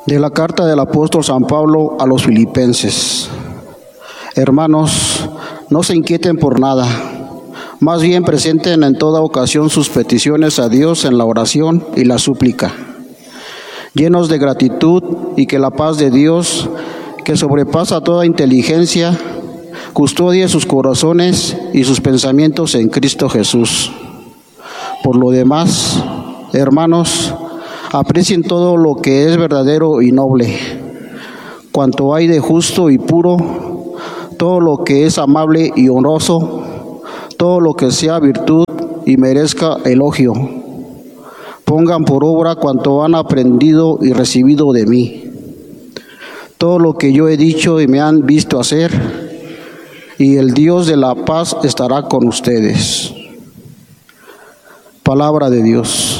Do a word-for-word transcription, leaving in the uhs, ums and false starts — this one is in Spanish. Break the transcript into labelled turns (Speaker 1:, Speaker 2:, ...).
Speaker 1: De la carta del apóstol San Pablo a los filipenses. Hermanos, no se inquieten por nada, más bien presenten en toda ocasión sus peticiones a Dios en la oración y la súplica, llenos de gratitud, y que la paz de Dios, que sobrepasa toda inteligencia, custodie sus corazones y sus pensamientos en Cristo Jesús. Por lo demás, hermanos, aprecien todo lo que es verdadero y noble, cuanto hay de justo y puro, todo lo que es amable y honroso, todo lo que sea virtud y merezca elogio. Pongan por obra cuanto han aprendido y recibido de mí, todo lo que yo he dicho y me han visto hacer, y el Dios de la paz estará con ustedes. Palabra de Dios.